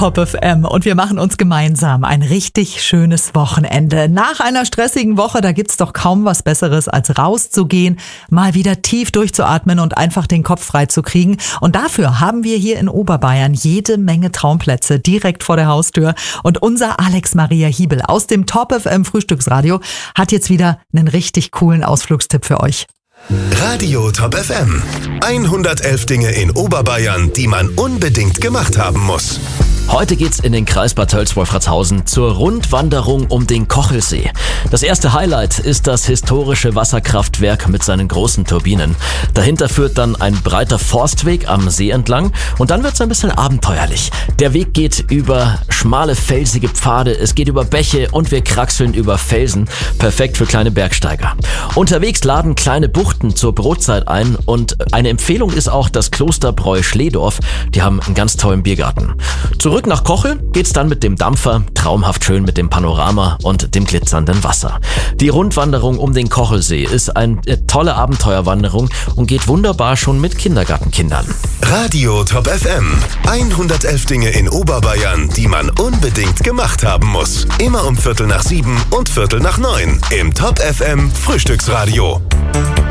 Top FM und wir machen uns gemeinsam ein richtig schönes Wochenende. Nach einer stressigen Woche, da gibt's doch kaum was Besseres, als rauszugehen, mal wieder tief durchzuatmen und einfach den Kopf frei zu kriegen. Und dafür haben wir hier in Oberbayern jede Menge Traumplätze direkt vor der Haustür. Und unser Alex Maria Hiebel aus dem Top FM Frühstücksradio hat jetzt wieder einen richtig coolen Ausflugstipp für euch. Radio Top FM. 111 Dinge in Oberbayern, die man unbedingt gemacht haben muss. Heute geht's in den Kreis Bad Tölz-Wolfratshausen zur Rundwanderung um den Kochelsee. Das erste Highlight ist das historische Wasserkraftwerk mit seinen großen Turbinen. Dahinter führt dann ein breiter Forstweg am See entlang und dann wird's ein bisschen abenteuerlich. Der Weg geht über schmale, felsige Pfade, es geht über Bäche und wir kraxeln über Felsen. Perfekt für kleine Bergsteiger. Unterwegs laden kleine Buchten zur Brotzeit ein und eine Empfehlung ist auch das Klosterbräu Schlehdorf. Die haben einen ganz tollen Biergarten. Zurück nach Kochel geht's dann mit dem Dampfer, traumhaft schön mit dem Panorama und dem glitzernden Wasser. Die Rundwanderung um den Kochelsee ist eine tolle Abenteuerwanderung und geht wunderbar schon mit Kindergartenkindern. Radio Top FM. 111 Dinge in Oberbayern, die man unbedingt gemacht haben muss. Immer um 6:45 und 6:45 im Top FM Frühstücksradio.